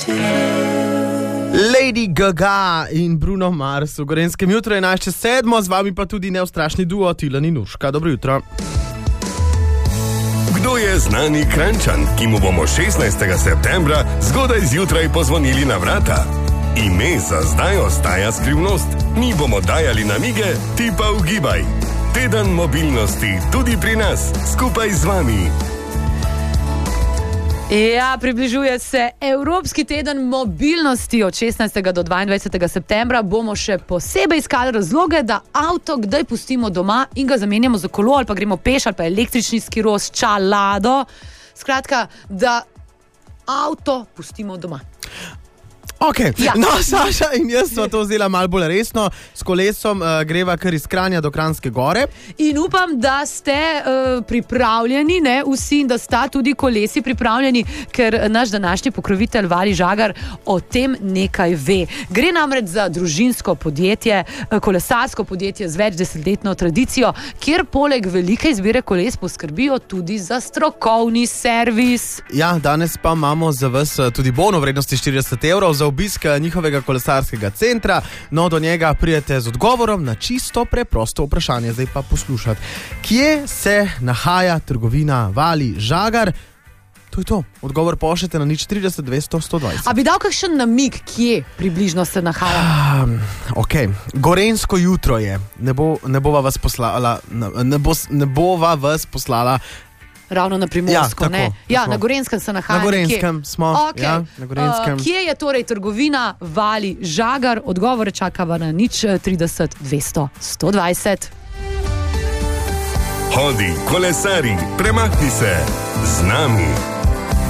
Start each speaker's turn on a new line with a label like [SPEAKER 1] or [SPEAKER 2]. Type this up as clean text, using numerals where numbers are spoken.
[SPEAKER 1] Lady Gaga in Bruno Mars v Gorenjskem jutro 11:07, z vami pa tudi neustrašni duo Tilen in Urška. Dobro jutro.
[SPEAKER 2] Kdo je znani Kranjčan, ki mu bomo 16. septembra zgodaj zjutraj pozvonili na vrata? Ime za zdaj ostaja skrivnost. Mi bomo dajali namige, ti pa ugibaj. Teden mobilnosti tudi pri nas, skupaj z vami.
[SPEAKER 3] Ja, približuje se Evropski teden mobilnosti. Od 16. do 22. septembra bomo še posebej iskali razloge, da avto kdaj pustimo doma in ga zamenjamo za kolo ali pa gremo peš ali pa električni skiros, čalado. Skratka, da avto pustimo doma.
[SPEAKER 1] Ok, ja. No, Saša in jaz sva to vzela malo bolj resno. S kolesom greva kar iz Kranja do Kranjske Gore.
[SPEAKER 3] In upam, da ste pripravljeni, ne, vsi, in da sta tudi kolesi pripravljeni, ker naš današnji pokrovitelj Vali Žagar o tem nekaj ve. Gre namreč za družinsko podjetje, kolesarsko podjetje z več desetletno tradicijo, kjer poleg velike izbire koles poskrbijo tudi za strokovni servis.
[SPEAKER 1] Ja, danes pa imamo za vas tudi bon v vrednosti 40 € za obisk njihovega kolesarskega centra. No, do njega pridete z odgovorom na čisto preprosto vprašanje. Zdaj pa poslušati. Kje se nahaja trgovina Vali Žagar? To je to. Odgovor pošljete na 030 200 120.
[SPEAKER 3] A bi dal kakšen namig, kje približno se nahaja?
[SPEAKER 1] Ok. Gorenjsko jutro je. Ne bova vas poslala
[SPEAKER 3] ravno na Primorsko,
[SPEAKER 1] ja,
[SPEAKER 3] ne?
[SPEAKER 1] Tako.
[SPEAKER 3] Ja, na Gorenskem se nahaja.
[SPEAKER 1] Na Gorenskem smo.
[SPEAKER 3] Okay.
[SPEAKER 1] Ja, na Gorenskem.
[SPEAKER 3] Kje je torej trgovina Vali Žagar? Odgovore čakava na 030 200 120.
[SPEAKER 2] Hodi, kolesari, premakni se z nami.